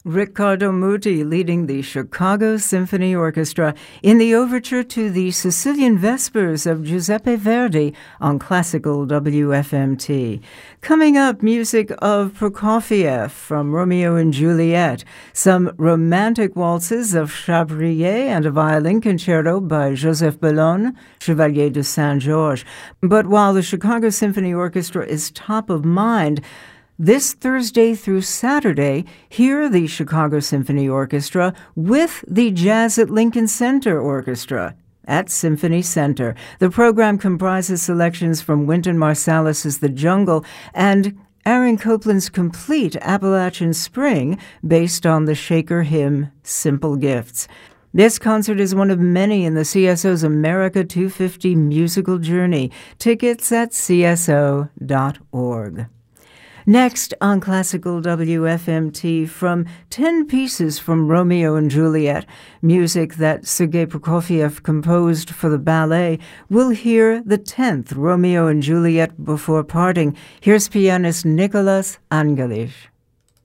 Riccardo Muti leading the Chicago Symphony Orchestra in the overture to the Sicilian Vespers of Giuseppe Verdi on classical WFMT. Coming up, music of Prokofiev from Romeo and Juliet, some romantic waltzes of Chabrier, and a violin concerto by Joseph Bellone, Chevalier de Saint-Georges. But while the Chicago Symphony Orchestra is top of mind, this Thursday through Saturday, hear the Chicago Symphony Orchestra with the Jazz at Lincoln Center Orchestra at Symphony Center. The program comprises selections from Wynton Marsalis's The Jungle and Aaron Copland's complete Appalachian Spring based on the Shaker hymn Simple Gifts. This concert is one of many in the CSO's America 250 musical journey. Tickets at cso.org. Next on Classical WFMT, from 10 pieces from Romeo and Juliet, music that Sergei Prokofiev composed for the ballet, we'll hear the 10th Romeo and Juliet before parting. Here's pianist Nicholas Angelich.